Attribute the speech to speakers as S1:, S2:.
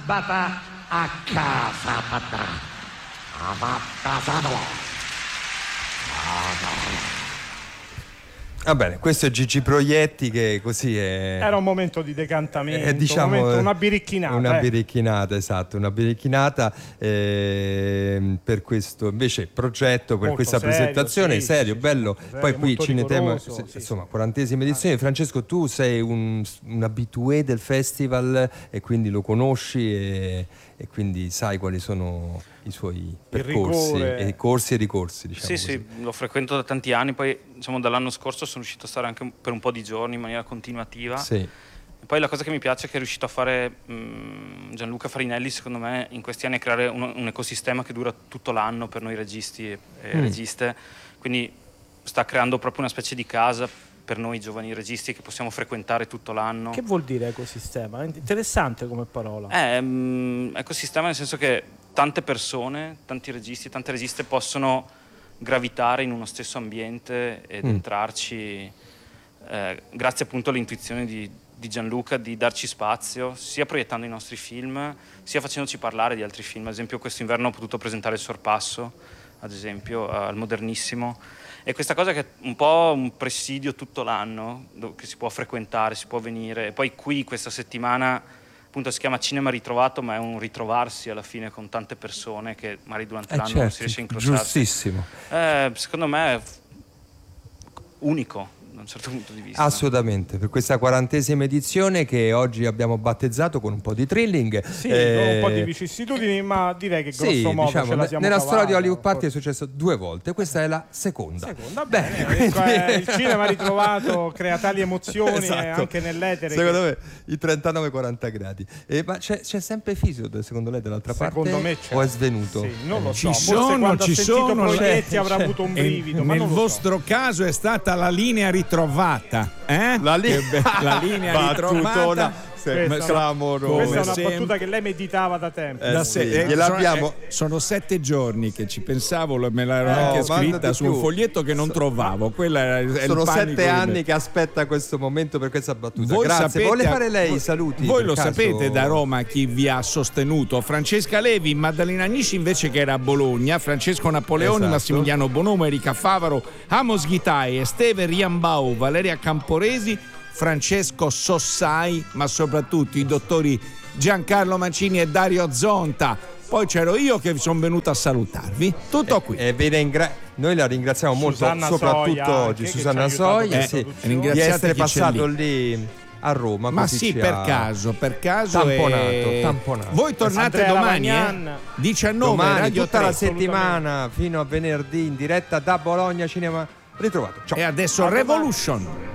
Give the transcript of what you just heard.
S1: Bata a casa, bata. A casa.
S2: Va bene, questo è Gigi Proietti, che così è...
S3: Era un momento di decantamento,
S2: diciamo,
S3: una biricchinata.
S2: Una biricchinata, esatto, una biricchinata per questo invece progetto, per
S3: molto
S2: questa
S3: serio,
S2: presentazione,
S3: sì,
S2: serio,
S3: sì,
S2: bello.
S3: serio,
S2: Poi qui
S3: molto
S2: Cinetema,
S3: rigoroso,
S2: insomma, 40esima edizione. Francesco, tu sei un abitué del festival e quindi lo conosci e quindi sai quali sono i suoi percorsi, e corsi e ricorsi, diciamo
S4: Sì,
S2: così.
S4: sì, lo frequento da tanti anni, poi diciamo dall'anno scorso sono riuscito a stare anche per un po' di giorni in maniera continuativa.
S2: Sì.
S4: E poi la cosa che mi piace è che è riuscito a fare Gianluca Farinelli, secondo me, in questi anni, a creare un ecosistema che dura tutto l'anno per noi registi e registe, quindi sta creando proprio una specie di casa per noi giovani registi che possiamo frequentare tutto l'anno.
S3: Che vuol dire ecosistema? È interessante come parola.
S4: Ecosistema nel senso che tante persone, tanti registi, tante registe possono gravitare in uno stesso ambiente ed entrarci grazie appunto all'intuizione di Gianluca di darci spazio, sia proiettando i nostri film, sia facendoci parlare di altri film. Ad esempio quest'inverno ho potuto presentare Il Sorpasso, ad esempio, al Modernissimo. E questa cosa che è un po' un presidio tutto l'anno, che si può frequentare, si può venire. E poi qui questa settimana appunto si chiama Cinema Ritrovato, ma è un ritrovarsi alla fine con tante persone che magari durante l'anno non si riesce a incrociarsi.
S2: Giustissimo.
S4: Secondo me è unico da un certo punto di vista.
S2: Assolutamente, per questa 40esima edizione che oggi abbiamo battezzato con un po' di thrilling.
S3: Sì, con un po' di vicissitudini, ma direi che grosso modo
S2: diciamo,
S3: ce la siamo
S2: nella
S3: cavata.
S2: storia di Hollywood Party è successo 2 volte, questa è la seconda.
S3: Bene,
S2: quindi...
S3: il cinema ritrovato crea tali emozioni
S2: esatto.
S3: anche nell'etere.
S2: Secondo me i 39-40 gradi. Ma c'è sempre Fisio secondo lei dall'altra
S3: Secondo
S2: parte?
S3: me c'è.
S2: O è svenuto?
S3: Sì, non lo
S5: Ci
S3: so. Forse quando
S5: ci
S3: ha sentito
S5: sono,
S3: Proietti avrà avuto un brivido. Ma
S5: nel
S3: non lo so.
S5: vostro caso è stata la linea ritrovata.
S2: La
S5: linea ritrovata.
S2: Clamoroso.
S3: Questa è una battuta che lei meditava da tempo.
S5: Sono 7 giorni che ci pensavo, me l'ero anche scritta su un foglietto che non trovavo.
S2: Sono 7 anni che aspetta questo momento per questa battuta.
S5: Voi
S2: grazie.
S5: sapete,
S2: Vuole fare lei i saluti?
S5: Voi lo sapete da Roma chi vi ha sostenuto? Francesca Levi, Maddalena Agnisci invece che era a Bologna, Francesco Napoleoni,
S2: esatto.
S5: Massimiliano Bonomo, Erika Favaro, Amos Ghitai, Esteve Riambau, Valeria Camporesi, Francesco Sossai, ma soprattutto i dottori Giancarlo Mancini e Dario Zonta. Poi c'ero io che sono venuto a salutarvi. Tutto qui.
S2: Noi la ringraziamo molto,
S3: Susanna
S2: soprattutto
S3: Soia,
S2: oggi, Susanna Soia, di essere passato lì a Roma.
S5: Ma sì, per caso
S2: tamponato.
S5: Voi tornate
S3: Andrea
S5: domani,
S3: Lavagnan.
S5: 19
S2: domani,
S5: Radio
S2: tutta
S5: 3.
S2: la settimana fino a venerdì in diretta da Bologna, Cinema Ritrovato. Ciao.
S5: E adesso Revolution.